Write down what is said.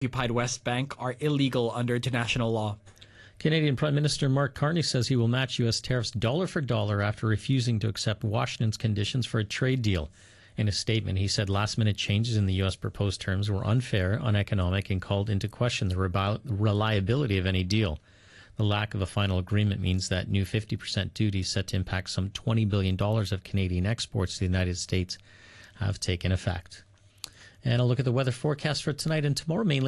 occupied West Bank are illegal under international law. Canadian Prime Minister Mark Carney says he will match U.S. tariffs dollar for dollar after refusing to accept Washington's conditions for a trade deal. In a statement, he said last-minute changes in the U.S. proposed terms were unfair, uneconomic, and called into question the reliability of any deal. The lack of a final agreement means that new 50% duties set to impact some $20 billion of Canadian exports to the United States have taken effect. And a look at the weather forecast for tonight and tomorrow, mainly